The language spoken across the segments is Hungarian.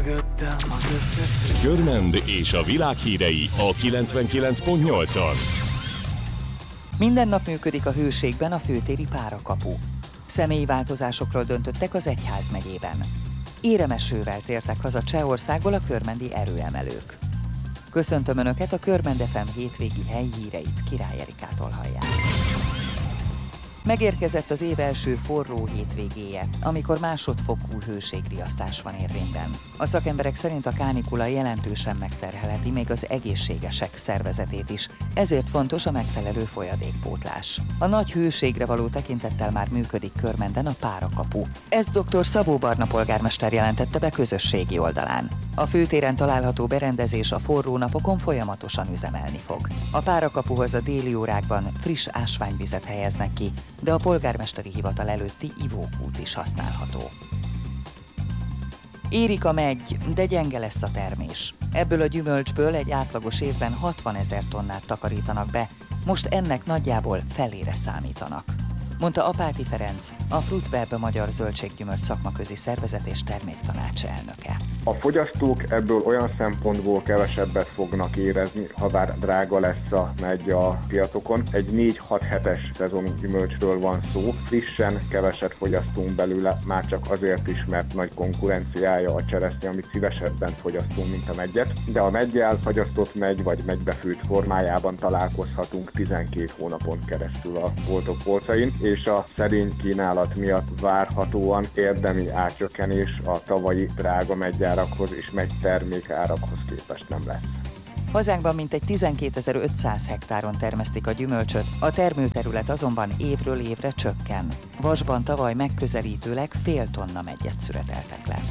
mögöttem az összes. Körmend és a világ hírei a 99.8-on. Minden nap működik a Hőségben a főtéri párakapu. Személyi változásokról döntöttek az Egyházmegyében. Éremesővel tértek haza Csehországból a körmendi erőemelők. Köszöntöm Önöket, a Körmend FM hétvégi helyi híreit Király Erikától hallják. Megérkezett az év első forró hétvégéje, amikor másodfokú hőségriasztás van érvényben. A szakemberek szerint a kánikula jelentősen megterhelheti még az egészségesek szervezetét is, ezért fontos a megfelelő folyadékpótlás. A nagy hőségre való tekintettel már működik Körmenden a párakapu. Ezt dr. Szabó Barna polgármester jelentette be közösségi oldalán. A főtéren található berendezés a forró napokon folyamatosan üzemelni fog. A párakapuhoz a déli órákban friss ásványvizet helyeznek ki, de a polgármesteri hivatal előtti ivókút is használható. Érik a megy, de gyenge lesz a termés. Ebből a gyümölcsből egy átlagos évben 60 000 tonnát takarítanak be, most ennek nagyjából felére számítanak, mondta Apáti Ferenc, a Fruitweb magyar zöldséggyümölcs szakmaközi szervezet és terméktanács elnöke. A fogyasztók ebből olyan szempontból kevesebbet fognak érezni, ha bár drága lesz a megy a piacokon. Egy 4-6 hetes szezon gyümölcsről van szó, frissen keveset fogyasztunk belőle, már csak azért is, mert nagy konkurenciája a cseresznye, amit szívesebben fogyasztunk, mint a meggyet. De a meggyel fagyasztott megy vagy megybefőtt formájában találkozhatunk 12 hónapon keresztül a boltok polcain, és a szerény kínálat miatt várhatóan érdemi árcsökkenés a tavalyi drága meggyárakhoz és megtermékárakhoz képest nem lesz. Hazánkban mintegy 12.500 hektáron termesztik a gyümölcsöt, a termőterület azonban évről évre csökken. Vasban tavaly megközelítőleg fél tonna meggyet szüreteltek le.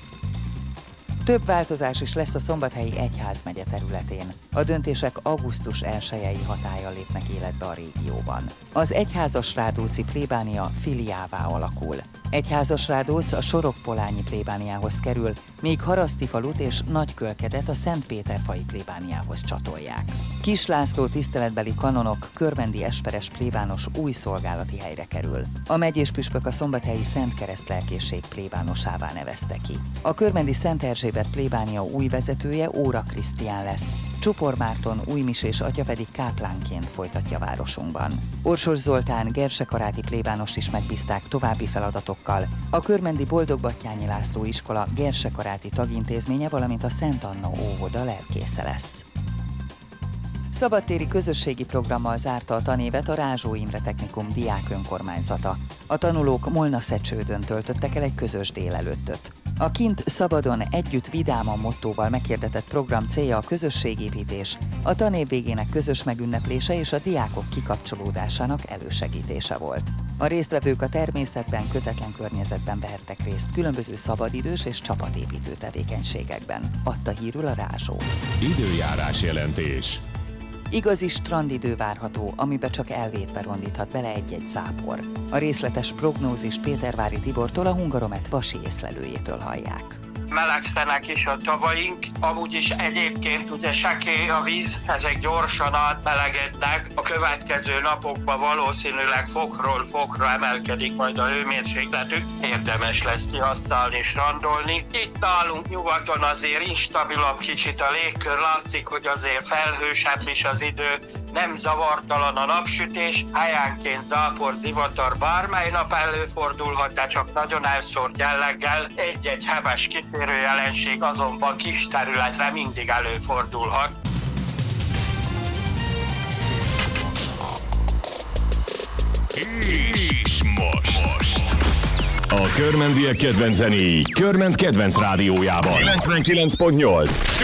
Több változás is lesz a Szombathelyi Egyházmegye területén. A döntések augusztus 1-i hatállyal lépnek életbe a régióban. Az Egyházasrádóci plébánia filiává alakul. Egyházasrádóc a Sorokpolányi plébániához kerül, míg Harasztifalut és Nagykölkedet a Szentpéterfai plébániához csatolják. Kis László tiszteletbeli kanonok körmendi esperes plébános új szolgálati helyre kerül. A megyéspüspök a szombathelyi Szent Kereszt lelkészség plébánosává nevezte ki. A körmendi Szent Erzsébet plébánia új vezetője Óra Krisztián lesz. Csupor Márton újmisés atya pedig káplánként folytatja városunkban. Orsos Zoltán Gersekaráti plébánost is megbízták további feladatokkal. A körmendi Boldogbattyányi László iskola Gersekaráti tagintézménye, valamint a Szent Anna óvoda lelkésze lesz. Szabadtéri közösségi programmal zárta a tanévet a Rázsó Imre Technikum diák önkormányzata. A tanulók Molnaszecsődön töltöttek el egy közös délelőttöt. A Kint szabadon, együtt vidáman mottóval meghirdetett program célja a közösségépítés, a tanév végének közös megünneplése és a diákok kikapcsolódásának elősegítése volt. A résztvevők a természetben, kötetlen környezetben vehettek részt különböző szabadidős és csapatépítő tevékenységekben, adta hírül a Rázsó. Időjárás jelentés. Igazi strandidő várható, amiben csak elvétve rondíthat bele egy-egy zápor. A részletes prognózist Pétervári Tibortól, a Hungaromet vasi észlelőjétől hallják. Melegszenek is a tavaink, amúgy is egyébként ugye sekély a víz, ezek gyorsan átmelegednek. A következő napokban valószínűleg fokról fokra emelkedik majd a hőmérsékletük. Érdemes lesz kihasználni, strandolni. Itt nálunk nyugaton azért instabilabb kicsit a légkör, látszik, hogy azért felhősebb is az idő. Nem zavartalan a napsütés, helyenként zápor, zivatar bármely nap előfordulhat, de csak nagyon elszórt jelleggel. Egy-egy heves kitérő jelenség azonban kis területre mindig előfordulhat. És most a körmendiek kedvenc zenéi Körmend kedvenc rádiójában 99.8